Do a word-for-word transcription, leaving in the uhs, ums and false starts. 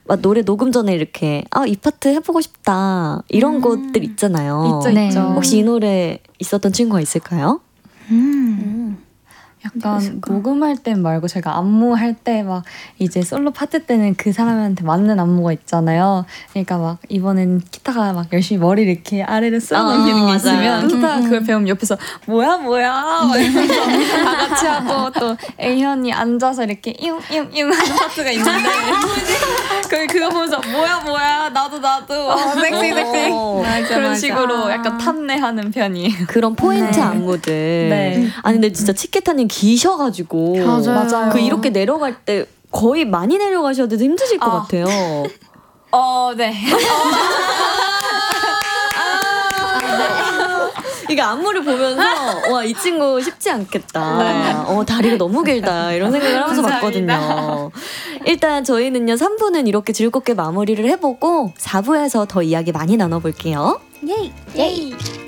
막 노래 녹음 전에 이렇게 아, 이 파트 해보고 싶다 이런 음. 것들 있잖아요. 있죠, 네. 있죠. 혹시 이 노래 있었던 친구가 있을까요? 음. 약간 녹음할 땐 말고 제가 안무할 때 막 이제 솔로 파트 때는 그 사람한테 맞는 안무가 있잖아요. 그러니까 막 이번엔 기타가 막 열심히 머리를 이렇게 아래로 쓸어넘기는 어, 게 있으면 맞아요. 기타가 음, 음. 그걸 배우면 옆에서 뭐야 뭐야 막 이러면서 다 같이 하고 또 A현이 앉아서 이렇게 이응이응이응 하는 파트가 있는데 그 그거 보면서 뭐야 뭐야 나도 나도 어, 섹시 섹시 어, 그런 맞아. 식으로 약간 탐내하는 편이에요. 그런 포인트 네. 안무들. 네. 아니 근데 진짜 치케타님 기셔가지고 맞아요. 맞아요. 그 이렇게 내려갈 때 거의 많이 내려가셔야 돼도 힘드실 것 아. 같아요. 어, 네. 이게 안무를 보면서 와, 이 친구 쉽지 않겠다. 네. 어, 다리가 너무 길다. 이런 생각을 하면서 감사합니다. 봤거든요. 일단 저희는요, 삼 부는 이렇게 즐겁게 마무리를 해보고 사 부에서 더 이야기 많이 나눠볼게요. 예이. 예이.